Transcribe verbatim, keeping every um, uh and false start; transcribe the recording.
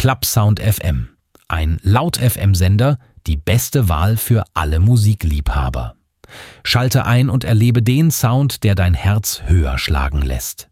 Clubsound F M. Ein Laut-F M-Sender, die beste Wahl für alle Musikliebhaber. Schalte ein und erlebe den Sound, der dein Herz höher schlagen lässt.